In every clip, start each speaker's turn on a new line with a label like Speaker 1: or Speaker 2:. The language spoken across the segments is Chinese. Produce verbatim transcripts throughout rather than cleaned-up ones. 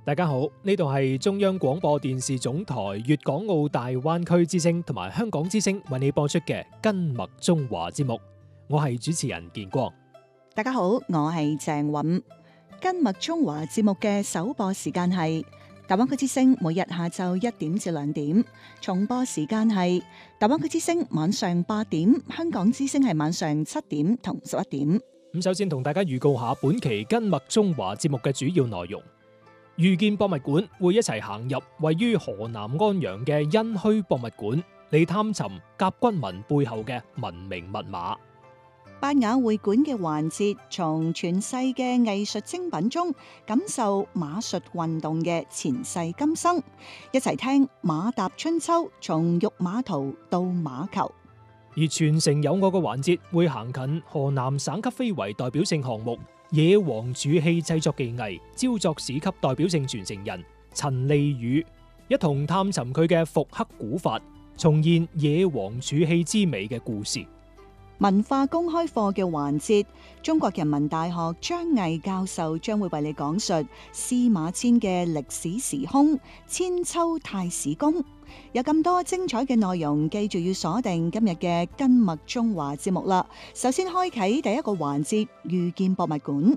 Speaker 1: 大家好，呢度係中央廣播電視總台粵港澳大灣區之聲同埋香港之聲為你播出嘅跟麥中華節目，我係主持人建光。
Speaker 2: 大家好，我係鄭韻。跟麥中華節目嘅首播時間係大灣區之聲每日下晝一點至兩點，重播時間係大灣區之聲晚上八點，香港之聲係晚上七點同十一點。
Speaker 1: 咁首先同大家預告下本期跟麥中華節目嘅主要內容。遇見博物館會一齊行入位於河南安陽嘅殷墟博物館，嚟探尋甲骨文背後嘅文明密碼。
Speaker 2: 拜雅會館嘅環節，從傳世嘅藝術精品中感受馬術運動嘅前世今生，一齊聽馬踏春秋，從玉馬圖到馬球。而
Speaker 1: 傳承有我嘅環節會行近河南省級非遺代表性項目野黃鑄器製作技藝，招作市級代表性傳承人陳利宇，一同探尋佢嘅復刻古法，重現野黃鑄器之美嘅故事。
Speaker 2: 文化公開課嘅環節，中國人民大學張毅教授將會為你講述司馬遷嘅歷史時空千秋太史公。有咁多精彩嘅內容，記住要鎖定今日嘅跟麥中華節目啦。首先開啟第一個環節，遇見博物館。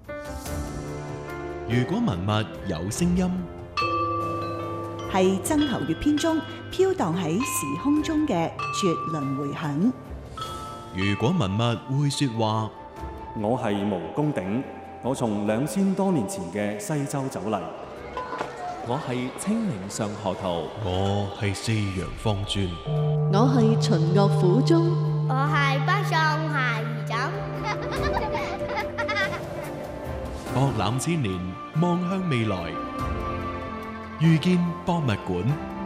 Speaker 3: 如果文物有聲音，
Speaker 2: 係曾侯乙編中飄蕩喺時空中嘅絕倫迴響。
Speaker 3: 如果文物會說話，
Speaker 4: 我係毛公鼎，我從兩千多年前嘅西周走嚟。
Speaker 5: 我係清明上河圖，
Speaker 3: 我係四陽方尊，
Speaker 6: 我係秦岳府中，
Speaker 7: 我係北宋夏夷枕。
Speaker 3: 博覽千年，望向未來，遇見博物館。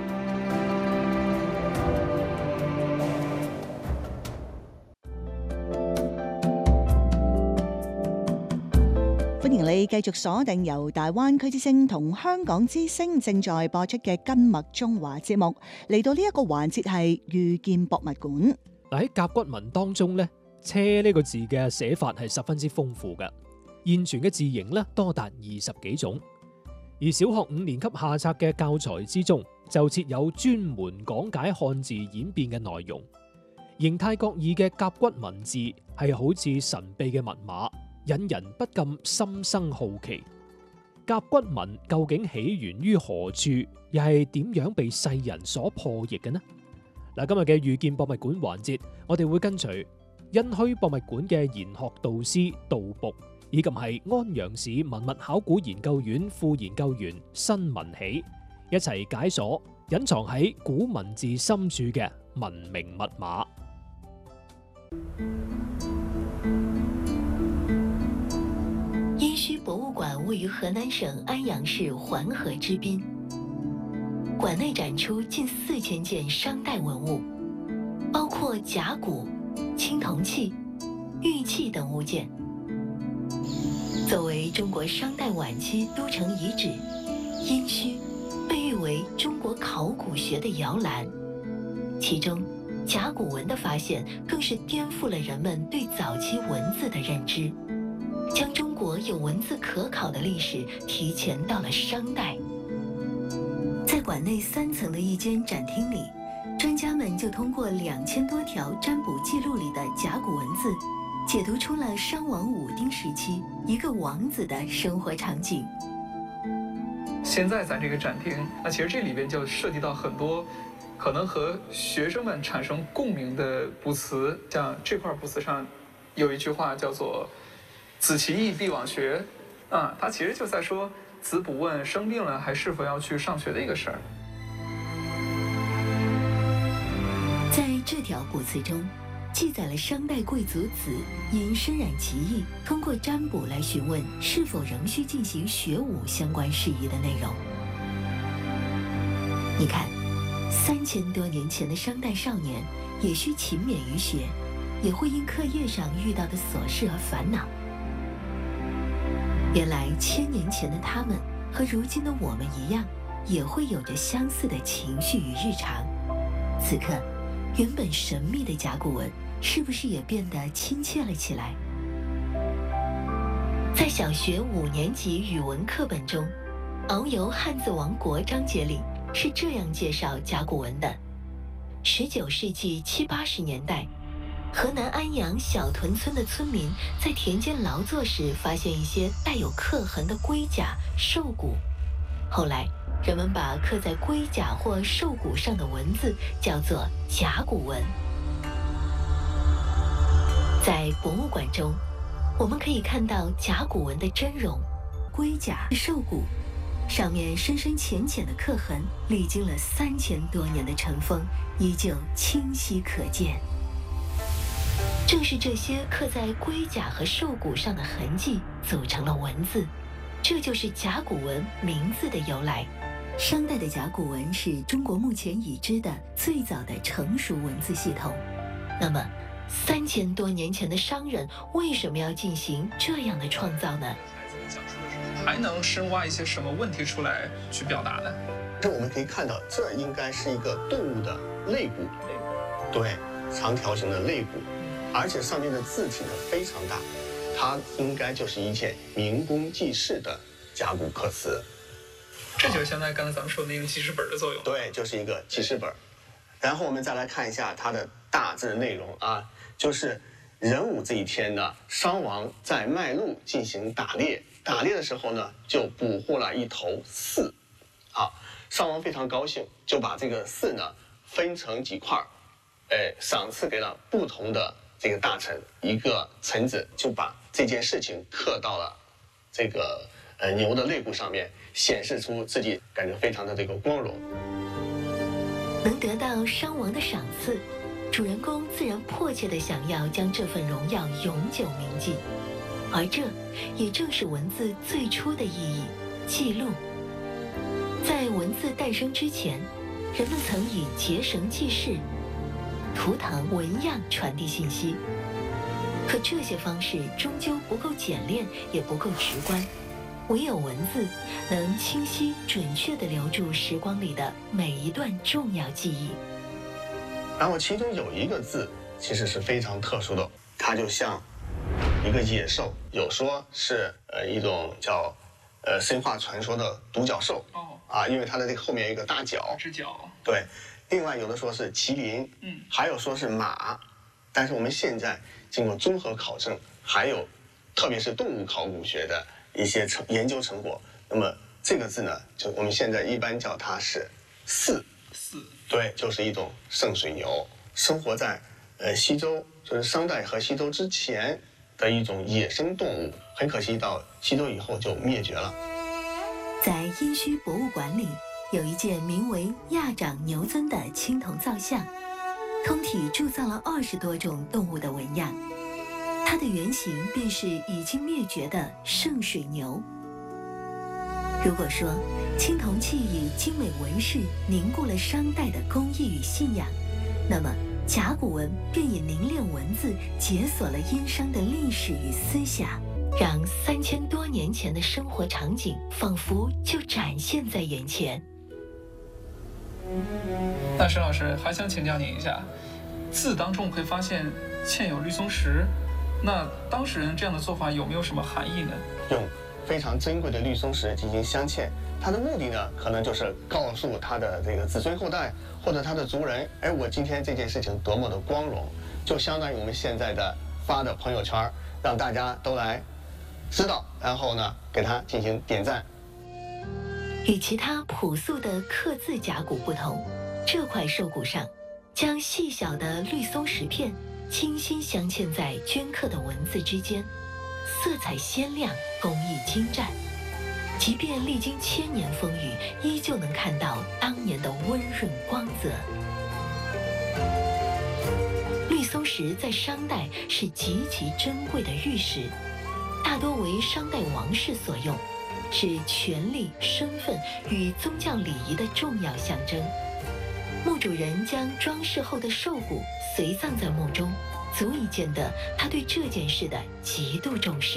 Speaker 2: 歡迎你繼續鎖定由大灣區之聲同香港之聲正在播出嘅跟麥中華節目，嚟到呢一個環節係遇見博物館。
Speaker 1: 喺甲骨文當中咧，車呢個字嘅寫法係十分之豐富嘅，現存嘅字形咧多達二十幾種。而小學五年級下冊嘅教材之中就設有專門講解漢字演變嘅內容。形態各異嘅甲骨文字係好似神秘嘅密碼，引人不禁心生好奇。甲骨文究竟起源於何處，又係點樣被世人所破譯嘅呢？嗱，今日嘅遇見博物館環節，我哋會跟隨殷墟博物館嘅研學導師杜僕，以及係安陽市文物考古研究院副研究員辛文喜，一齊解鎖隱藏喺古文字深處嘅文明密碼。
Speaker 8: 殷墟博物館位於河南省安陽市環河之濱，館內展出近四千件商代文物，包括甲骨、青銅器、玉器等物件。作為中國商代晚期都城遺址，殷墟被譽為中國考古學的搖籃，其中甲骨文的發現更是顛覆了人們對早期文字的認知，將中國有文字可考的歷史提前到了商代。在館內三層的一間展廳裡，專家們就通過兩千多條占卜記錄裡的甲骨文字，解讀出了商王武丁時期一個王子的生活場景。
Speaker 9: 現在咱這個展廳，那其實這裡邊就涉及到很多可能和學生們產生共鳴的卜辭，像這塊卜辭上有一句話叫做“子其義，必往學”，啊，它其實就在說子不問生病了還是否要去上學的一個事兒。
Speaker 8: 在這條卜辭中，記載了商代貴族子因身染奇異，通過占卜來詢問是否仍需進行學武相關事宜的內容。你看，三千多年前的商代少年也需勤勉於學，也會因課業上遇到的瑣事而煩惱。原來千年前的他們和如今的我們一樣，也會有着相似的情緒與日常。此刻，原本神秘的甲骨文是不是也變得親切了起來？在小學五年級語文課本中， 遨游汉字王国》章节里是这样介绍甲骨文的：十九世纪七八十年代，河南安阳小屯村的村民在田间劳作时，发现一些带有刻痕的龟甲、兽骨。后来，人们把刻在龟甲或兽骨上的文字叫做甲骨文。在博物馆中，我们可以看到甲骨文的真容，龟甲、兽骨上面深深浅浅的刻痕，历经了三千多年的尘封，依旧清晰可见。正是这些刻在龟甲和兽骨上的痕迹组成了文字，这就是甲骨文名字的由来。商代的甲骨文是中国目前已知的最早的成熟文字系统。那么，三千多年前的商人为什么要进行这样的创造呢？
Speaker 9: 还能深挖一些什么问题出来去表达呢？
Speaker 10: 这我们可以看到，这应该是一个动物的肋骨，对，长条形的肋骨，而且上面的字体呢非常大，它应该就是一件明工记事的甲骨刻辞。
Speaker 9: 这就是相当于刚才咱们说的那个记事本的作用。
Speaker 10: 对，就是一个记事本。然后我们再来看一下它的大致内容啊，就是壬午这一天呢，商王在麦路进行打猎，打猎的时候呢，就捕获了一头驷，啊，商王非常高兴，就把这个驷呢分成几块儿，哎，赏赐给了不同的这个大臣，一个臣子就把这件事情刻到了这个呃牛的肋骨上面，显示出自己感觉非常的这个光荣。
Speaker 8: 能得到商王的赏赐，主人公自然迫切地想要将这份荣耀永久铭记，而这也正是文字最初的意义——记录。在文字诞生之前，人们曾以结绳记事、图腾纹样传递信息，可这些方式终究不够简练，也不够直观。唯有文字能清晰准确地留住时光里的每一段重要记忆。
Speaker 10: 然后其中有一个字其实是非常特殊的，它就像一个野兽，有说是呃一种叫呃神话传说的独角兽，
Speaker 9: 哦，
Speaker 10: 啊，因为它的这个后面有一个大角，
Speaker 9: 直角。
Speaker 10: 对，另外有的说是麒麟，
Speaker 9: 嗯，
Speaker 10: 还有说是马，但是我们现在经过综合考证，还有特别是动物考古学的一些成研究成果，那么这个字呢，就我们现在一般叫它是驷，
Speaker 9: 驷，
Speaker 10: 对，就是一种圣水牛，生活在呃西周，就是商代和西周之前的一种野生动物，很可惜到西周以后就灭绝了。
Speaker 8: 在殷墟博物馆里，有一件名为亚长牛尊的青铜造像，通体铸造了二十多种动物的纹样。它的原型便是已经灭绝的圣水牛。如果说青铜器以精美纹饰凝固了商代的工艺与信仰，那么甲骨文便以凝练文字解锁了殷商的历史与思想，让三千多年前的生活场景仿佛就展现在眼前。
Speaker 9: 那沈老师还想请教您一下，字当中可以发现嵌有绿松石，那当时人这样的做法有没有什么含义呢？
Speaker 10: 用非常珍贵的绿松石进行镶嵌，它的目的呢，可能就是告诉他的这个子孙后代或者他的族人，哎，我今天这件事情多么的光荣，就相当于我们现在的发的朋友圈，让大家都来知道，然后呢，给他进行点赞。
Speaker 8: 与其他朴素的刻字甲骨不同，这块兽骨上将细小的绿松石片清新镶嵌在镌刻的文字之间，色彩鲜亮，工艺精湛。即便历经千年风雨，依旧能看到当年的温润光泽。绿松石在商代是极其珍贵的玉石，大多为商代王室所用，是权力、身份与宗教礼仪的重要象征。墓主人将装饰后的兽骨随葬在墓中，足以见得他对这件事的极度重视。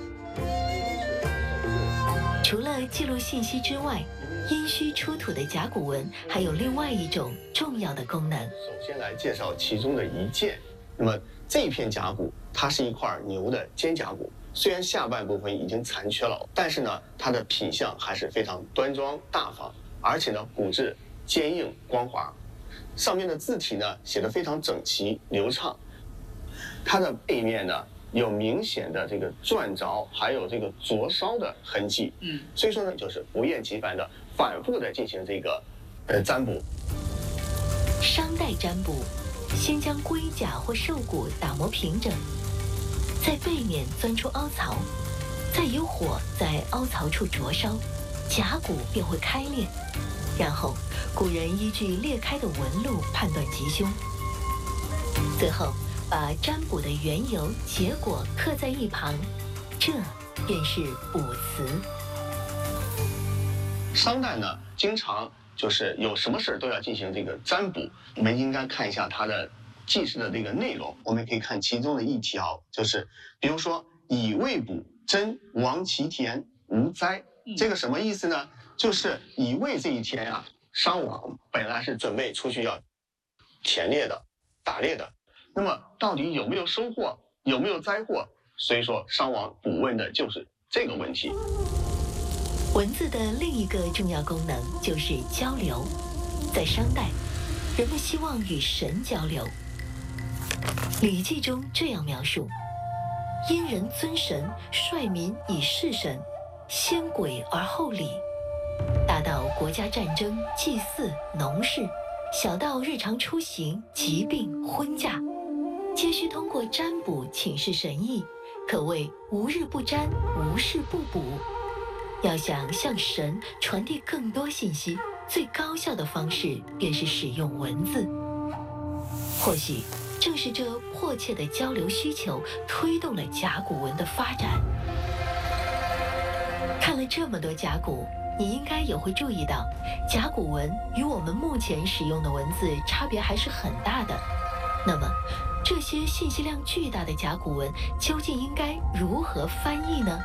Speaker 8: 除了记录信息之外，殷墟出土的甲骨文还有另外一种重要的功能。
Speaker 10: 首先来介绍其中的一件，那么这片甲骨它是一块牛的肩胛骨， 虽然下半部分已经残缺了，但是呢，它的品相还是非常端庄大方，而且呢，骨质坚硬光滑，上面的字体呢写得非常整齐流畅。它的背面呢有明显的这个钻凿，还有这个灼烧的痕迹。嗯，所以说呢，就是不厌其烦的反复的进行这个呃占卜。
Speaker 8: 商代占卜，先将龟甲或兽骨打磨平整，在背面钻出凹槽，再由火在凹槽处灼烧，甲骨便会开裂。然后，古人依据裂开的纹路判断吉凶。最后，把占卜的缘由、结果刻在一旁，这便是卜辞。
Speaker 10: 商代呢，经常就是有什么事儿都要进行这个占卜。我们应该看一下它的记事的这个内容，我们可以看其中的一条，就是比如说以未卜真亡其田无灾，这个什么意思呢？就是乙未这一天啊，商王本来是准备出去要田猎的、打猎的，那么到底有没有收获，有没有灾祸？所以说商王卜问的就是这个问题。
Speaker 8: 文字的另一个重要功能就是交流，在商代，人们希望与神交流。《礼记》中这样描述：殷人尊神，率民以事神，先鬼而后礼。大到国家战争、祭祀、农事，小到日常出行、疾病、婚嫁，皆需通过占卜请示神意，可谓无日不占，无事不卜。要想向神传递更多信息，最高效的方式便是使用文字。或许正是这迫切的交流需求，推动了甲骨文的发展。看了这么多甲骨，你应该也会注意到，甲骨文与我们目前使用的文字差别还是很大的。那么，这些信息量巨大的甲骨文究竟应该如何翻译呢？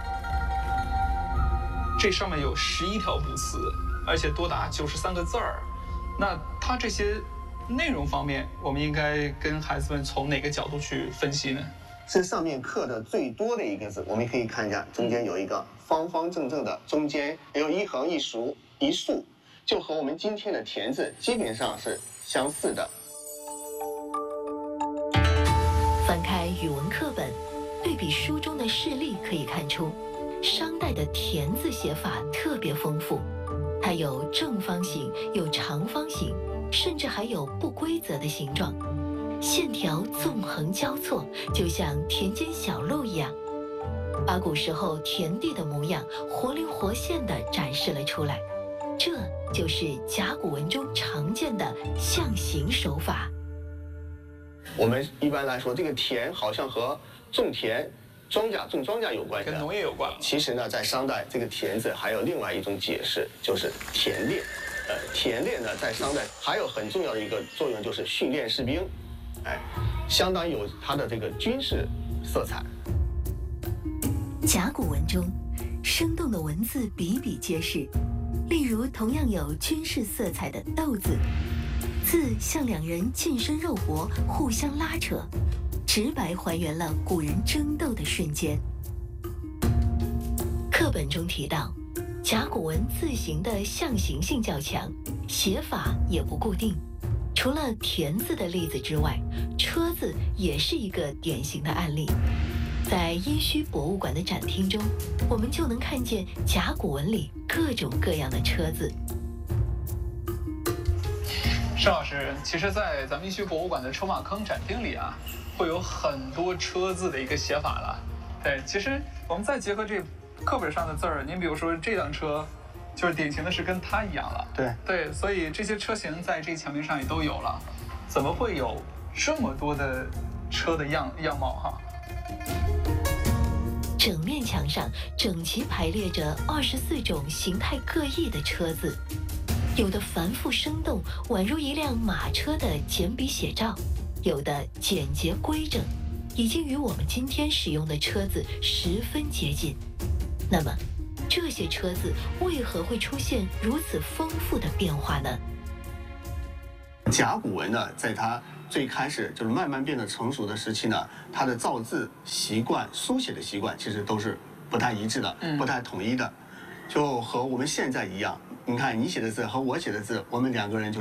Speaker 9: 这上面有十一条卜辞，而且多达九十三个字儿。那它这些内容方面，我们应该跟孩子们从哪个角度去分析呢？
Speaker 10: 是上面刻的最多的一个字，我们可以看一下，中间有一个方方正正的，中间有一横一竖一竖，就和我们今天的田字基本上是相似的。
Speaker 8: 翻开语文课本，对比书中的事例，可以看出，商代的田字写法特别丰富，它有正方形，有长方形，甚至还有不规则的形状，线条纵横交错，就像田间小路一样，把古时候田地的模样活灵活现地展示了出来。这就是甲骨文中常见的象形手法。
Speaker 10: 我们一般来说，这个田好像和种田、庄稼、种庄稼有关系，
Speaker 9: 跟农业有关。
Speaker 10: 其实呢，在商代，这个田字还有另外一种解释，就是田猎。呃，田猎呢，在商代还有很重要的一个作用，就是训练士兵，哎，相当有它的这个军事色彩。
Speaker 8: 甲骨文中，生动的文字比比皆是，例如同样有军事色彩的斗字，字像两人近身肉搏，互相拉扯，直白还原了古人争斗的瞬间。课本中提到，甲骨文字形的象形性较强，写法也不固定。除了田字的例子之外，车字也是一个典型的案例。在殷墟博物馆的展厅中，我们就能看见甲骨文里各种各样的车字。
Speaker 9: 盛老师，其实，在咱们殷墟博物馆的车马坑展厅里啊，会有很多车字的一个写法了。对，其实我们再结合这课本上的字儿，您比如说这辆车，就是典型的是跟它一样了。
Speaker 10: 对
Speaker 9: 对，所以这些车型在这墙面上也都有了。怎么会有这么多的车的样样貌哈？
Speaker 8: 整面墙上整齐排列着二十四种形态各异的车字，有的繁复生动，宛如一辆马车的简笔写照；有的简洁规整，已经与我们今天使用的车字十分接近。那么，这些车字为何会出现如此丰富的变化呢？
Speaker 10: 甲骨文呢，在它最开始就是慢慢变得成熟的时期呢，它的造字习惯、书写的习惯其实都是不太一致的，不太统一的，就和我们现在一样。你看你写的字和我写的字，我们两个人就